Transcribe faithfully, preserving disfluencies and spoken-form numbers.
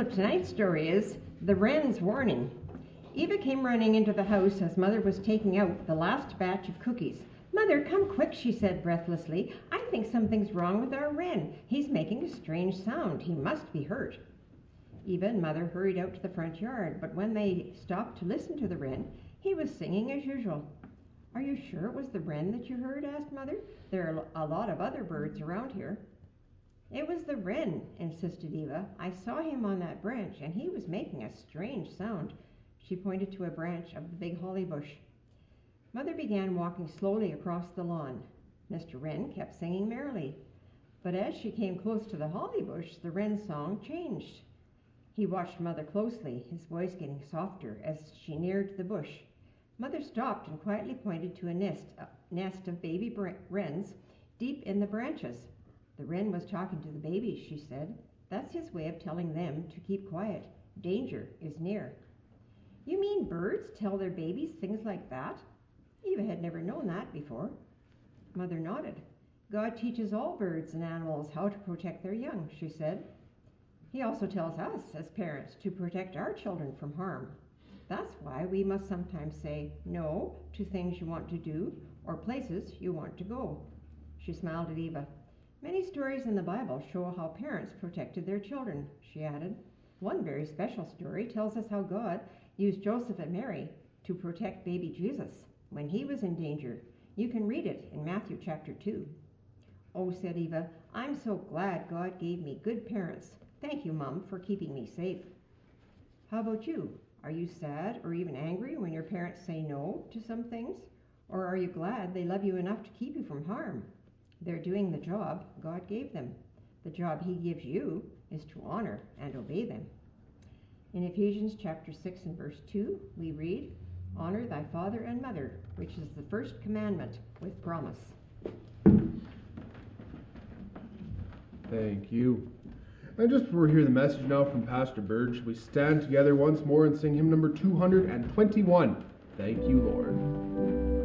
of tonight's story is The Wren's Warning. Eva came running into the house as Mother was taking out the last batch of cookies. "Mother, come quick," she said breathlessly. "I think something's wrong with our wren. He's making a strange sound. He must be hurt." Eva and Mother hurried out to the front yard, but when they stopped to listen to the wren, he was singing as usual. "Are you sure it was the wren that you heard?" asked Mother. "There are a lot of other birds around here." "It was the wren," insisted Eva. "I saw him on that branch, and he was making a strange sound." She pointed to a branch of the big holly bush. Mother began walking slowly across the lawn. Mister Wren kept singing merrily, but as she came close to the holly bush, the wren's song changed. He watched Mother closely, his voice getting softer as she neared the bush. Mother stopped and quietly pointed to a nest, a nest of baby wrens deep in the branches. "The wren was talking to the babies," she said. "That's his way of telling them to keep quiet. Danger is near." "You mean birds tell their babies things like that?" Eva had never known that before. Mother nodded. "God teaches all birds and animals how to protect their young," she said. "He also tells us as parents to protect our children from harm. That's why we must sometimes say no to things you want to do or places you want to go." She smiled at Eva. "Many stories in the Bible show how parents protected their children," she added. "One very special story tells us how God used Joseph and Mary to protect baby Jesus when he was in danger. You can read it in Matthew chapter two. "Oh," said Eva, "I'm so glad God gave me good parents. Thank you, Mom, for keeping me safe." "How about you? Are you sad or even angry when your parents say no to some things? Or are you glad they love you enough to keep you from harm? They're doing the job God gave them. The job he gives you is to honor and obey them." In Ephesians chapter six and verse two, we read, "Honor thy father and mother, which is the first commandment with promise." Thank you. And just before we hear the message now from Pastor Burge, we stand together once more and sing hymn number two hundred twenty-one, "Thank You, Lord."